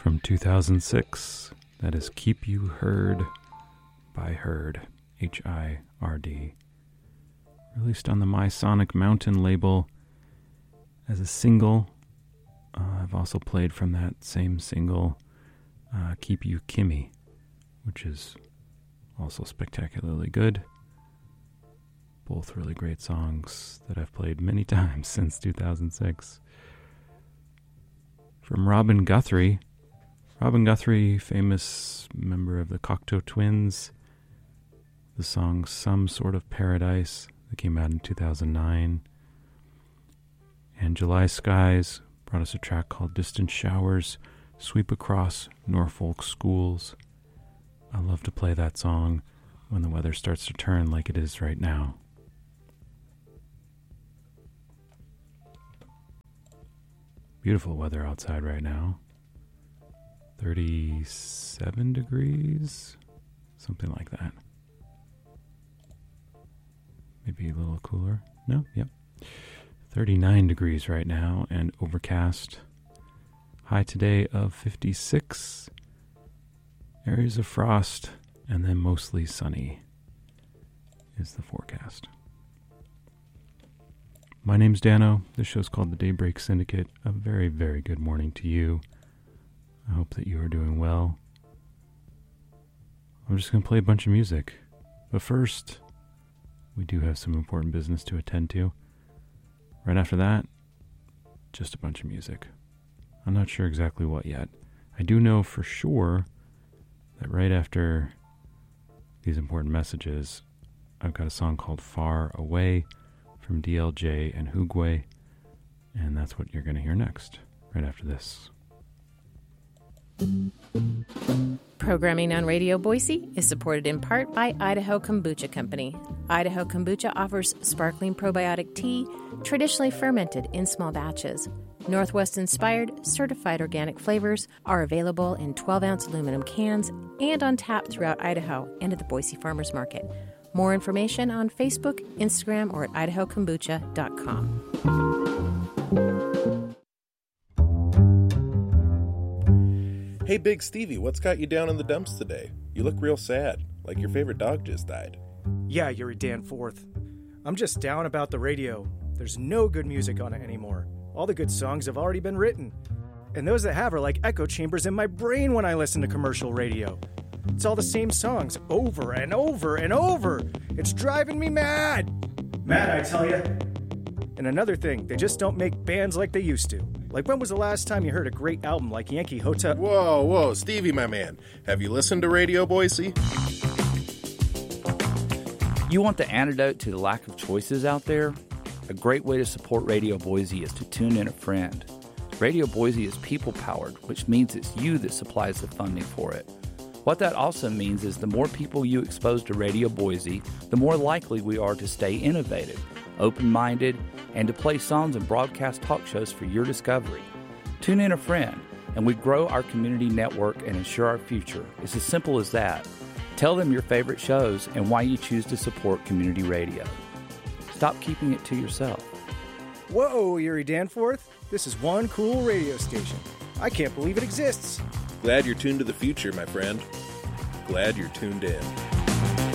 from 2006. That is Keep You Heard by Herd, H-I-R-D. Released on the My Sonic Mountain label as a single. I've also played from that same single, Keep You Kimmy, which is also spectacularly good. Both really great songs that I've played many times since 2006. From Robin Guthrie. Robin Guthrie, famous member of the Cocteau Twins. The song Some Sort of Paradise that came out in 2009. And July Skies brought us a track called Distant Showers Sweep Across Norfolk Schools. I love to play that song when the weather starts to turn like it is right now. Beautiful weather outside right now. 37 degrees, something like that. Maybe a little cooler. No? Yep. 39 degrees right now and overcast. High today of 56. Areas of frost and then mostly sunny is the forecast. My name's Dano. This show's called The Daybreak Syndicate. A very, very good morning to you. I hope that you are doing well. I'm just going to play a bunch of music. But first, we do have some important business to attend to. Right after that, just a bunch of music. I'm not sure exactly what yet. I do know for sure that right after these important messages, I've got a song called Far Away from DLJ and Hugway, and that's what you're going to hear next, right after this. Programming on Radio Boise is supported in part by Idaho Kombucha Company. Idaho Kombucha offers sparkling probiotic tea, traditionally fermented in small batches. Northwest-inspired, certified organic flavors are available in 12-ounce aluminum cans and on tap throughout Idaho and at the Boise Farmers Market. More information on Facebook, Instagram, or at idahokombucha.com. Hey, Big Stevie, what's got you down in the dumps today? You look real sad, like your favorite dog just died. Yeah, you're a Danforth. I'm just down about the radio. There's no good music on it anymore. All the good songs have already been written. And those that have are like echo chambers in my brain when I listen to commercial radio. It's all the same songs over and over and over. It's driving me mad. Mad, I tell you. And another thing, they just don't make bands like they used to. Like, when was the last time you heard a great album like Yankee Hotel? Whoa, Stevie, my man. Have you listened to Radio Boise? You want the antidote to the lack of choices out there? A great way to support Radio Boise is to tune in a friend. Radio Boise is people-powered, which means it's you that supplies the funding for it. What that also means is the more people you expose to Radio Boise, the more likely we are to stay innovative, open-minded, and to play songs and broadcast talk shows for your discovery. Tune in a friend, and we grow our community network and ensure our future. It's as simple as that. Tell them your favorite shows and why you choose to support community radio. Stop keeping it to yourself. Whoa, Erie Danforth. This is one cool radio station. I can't believe it exists. Glad you're tuned to the future, my friend. Glad you're tuned in.